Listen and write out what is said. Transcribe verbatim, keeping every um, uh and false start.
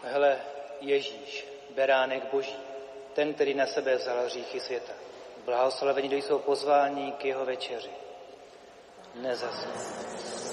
Hele, Ježíš, beránek Boží, ten, který na sebe vzal hříchy světa. Blahoslavení, kdo jsou pozváni k jeho večeři. Nezasně.